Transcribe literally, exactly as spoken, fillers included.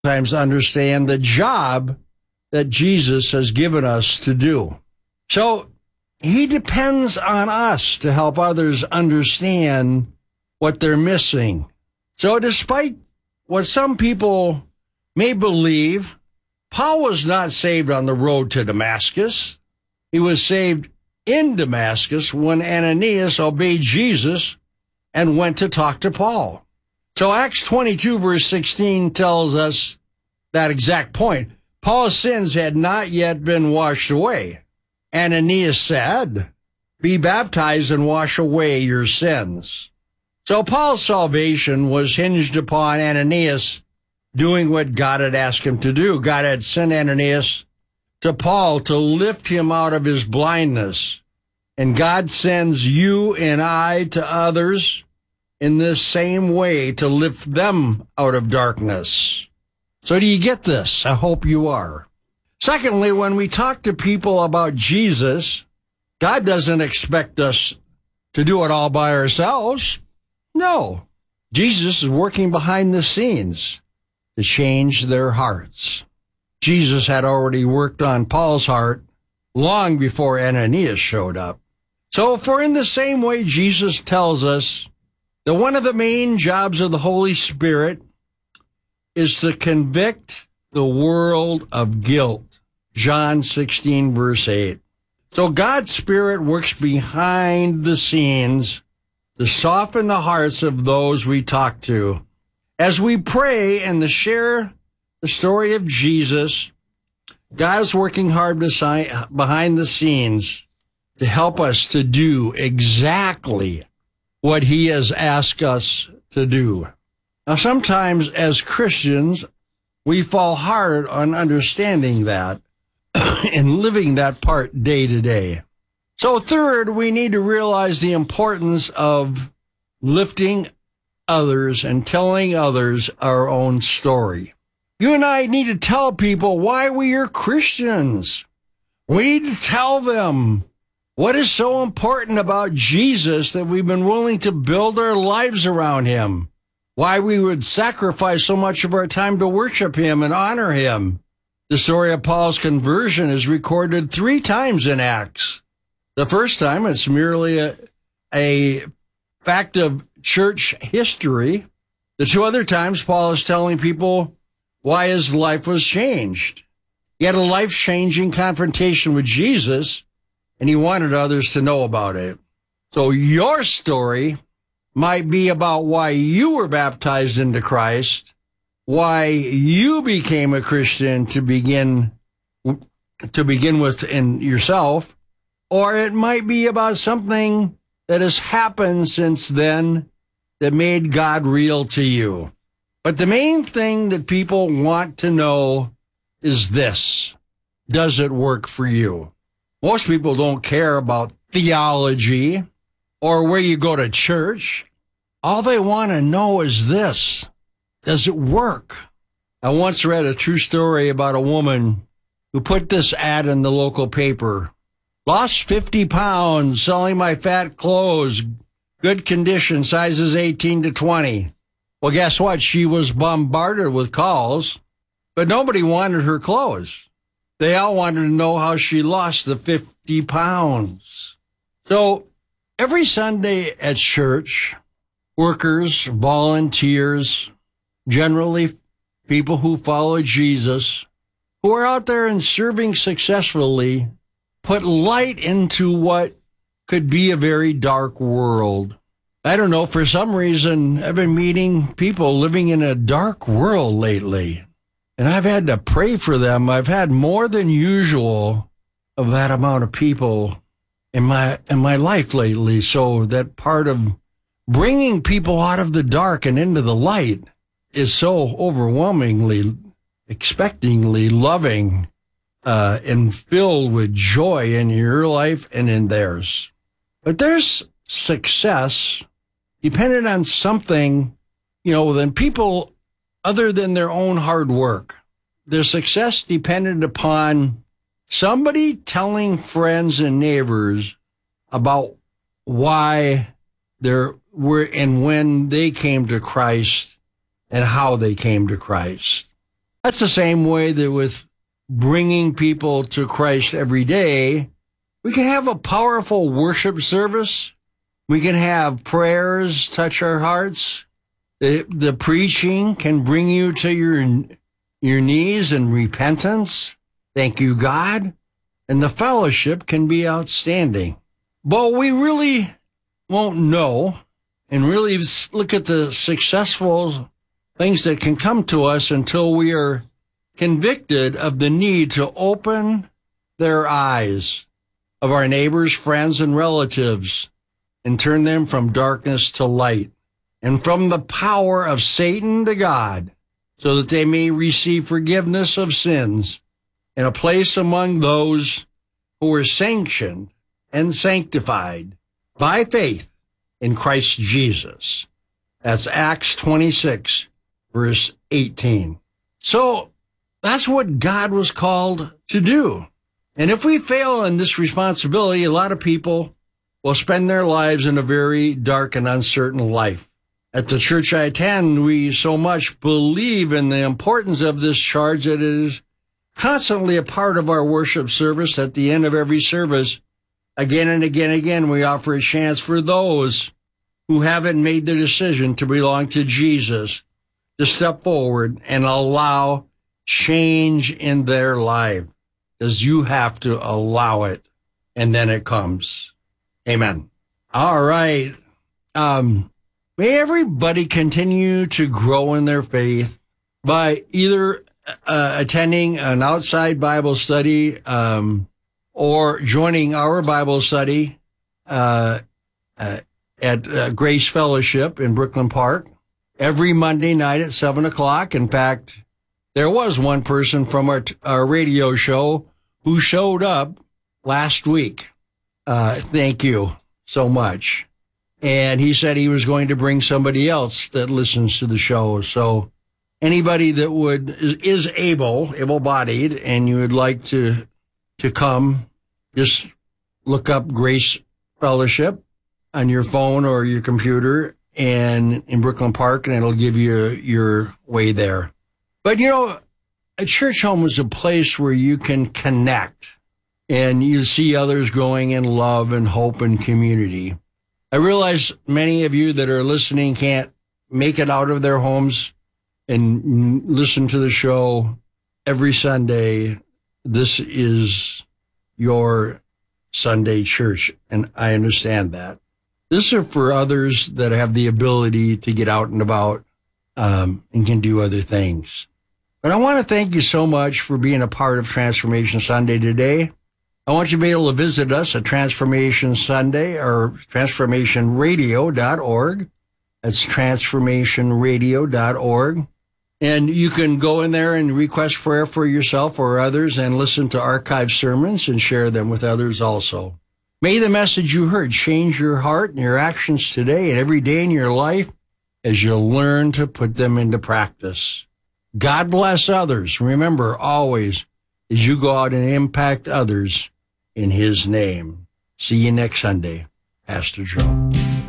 Sometimes understand the job that Jesus has given us to do. So he depends on us to help others understand what they're missing. So despite what some people may believe, Paul was not saved on the road to Damascus. He was saved in Damascus when Ananias obeyed Jesus and went to talk to Paul. So Acts twenty-two, verse sixteen tells us that exact point. Paul's sins had not yet been washed away. Ananias said, "Be baptized and wash away your sins." So Paul's salvation was hinged upon Ananias doing what God had asked him to do. God had sent Ananias to Paul to lift him out of his blindness. And God sends you and I to others in this same way to lift them out of darkness. So do you get this? I hope you are. Secondly, when we talk to people about Jesus, God doesn't expect us to do it all by ourselves. No. Jesus is working behind the scenes to change their hearts. Jesus had already worked on Paul's heart long before Ananias showed up. So for in the same way, Jesus tells us that one of the main jobs of the Holy Spirit is to convict the world of guilt. John sixteen, verse eight. So God's Spirit works behind the scenes to soften the hearts of those we talk to. As we pray and to share the story of Jesus, God is working hard behind the scenes to help us to do exactly what he has asked us to do. Now, sometimes as Christians, we fall hard on understanding that and living that part day to day. So third, we need to realize the importance of lifting others and telling others our own story. You and I need to tell people why we are Christians. We need to tell them what is so important about Jesus that we've been willing to build our lives around him, why we would sacrifice so much of our time to worship him and honor him. The story of Paul's conversion is recorded three times in Acts. The first time, it's merely a, a fact of church history. The two other times, Paul is telling people why his life was changed. He had a life-changing confrontation with Jesus, and he wanted others to know about it. So your story might be about why you were baptized into Christ, why you became a Christian to begin to begin with in yourself, or it might be about something that has happened since then that made God real to you. But the main thing that people want to know is this: does it work for you? Most people don't care about theology or where you go to church. All they want to know is this: does it work? I once read a true story about a woman who put this ad in the local paper. Lost fifty pounds selling my fat clothes, good condition, sizes eighteen to twenty. Well, guess what? She was bombarded with calls, but nobody wanted her clothes. They all wanted to know how she lost the fifty pounds. So every Sunday at church, workers, volunteers, generally people who follow Jesus, who are out there and serving successfully, put light into what could be a very dark world. I don't know, for some reason, I've been meeting people living in a dark world lately, and I've had to pray for them. I've had more than usual of that amount of people in my in my life lately, so that part of bringing people out of the dark and into the light is so overwhelmingly, expectingly loving uh, and filled with joy in your life and in theirs. But there's success dependent on something, you know, than people other than their own hard work. Their success depended upon somebody telling friends and neighbors about why they're were and when they came to Christ and how they came to Christ. That's the same way that with bringing people to Christ every day, we can have a powerful worship service. We can have prayers touch our hearts. The, the preaching can bring you to your, your knees in repentance. Thank you, God. And the fellowship can be outstanding. But we really won't know and really look at the successful things that can come to us until we are convicted of the need to open their eyes of our neighbors, friends, and relatives and turn them from darkness to light and from the power of Satan to God, so that they may receive forgiveness of sins and a place among those who are sanctioned and sanctified by faith in Christ Jesus. That's Acts twenty-six, verse eighteen. So that's what God was called to do. And if we fail in this responsibility, a lot of people will spend their lives in a very dark and uncertain life. At the church I attend, we so much believe in the importance of this charge that it is constantly a part of our worship service. At the end of every service, again and again and again, we offer a chance for those who haven't made the decision to belong to Jesus to step forward and allow change in their life, because you have to allow it, and then it comes. Amen. All right. Um, may everybody continue to grow in their faith by either uh, attending an outside Bible study um, or joining our Bible study uh, uh, at uh, Grace Fellowship in Brooklyn Park every Monday night at seven o'clock. In fact, there was one person from our, our radio show who showed up last week. Uh, thank you so much. And he said he was going to bring somebody else that listens to the show. So anybody that would, is able, able-bodied, and you would like to, to come, just look up Grace Fellowship on your phone or your computer and in Brooklyn Park, and it'll give you your way there. But, you know, a church home is a place where you can connect and you see others growing in love and hope and community. I realize many of you that are listening can't make it out of their homes and listen to the show every Sunday. This is your Sunday church, and I understand that. This is for others that have the ability to get out and about um, and can do other things. But I want to thank you so much for being a part of Transformation Sunday today. I want you to be able to visit us at Transformation Sunday or transformation radio dot org. That's transformation radio dot org. And you can go in there and request prayer for yourself or others and listen to archived sermons and share them with others also. May the message you heard change your heart and your actions today and every day in your life as you learn to put them into practice. God bless others. Remember always, as you go out and impact others in His name. See you next Sunday. Pastor Joe.